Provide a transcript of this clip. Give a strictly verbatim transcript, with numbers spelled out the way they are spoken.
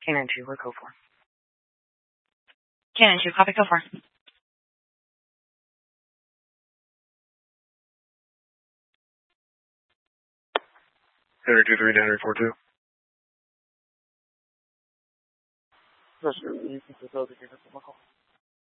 Canine two, or go for. Canine two, copy, go for. Henry two three, Henry four two. Pressure, you can facilitate the call.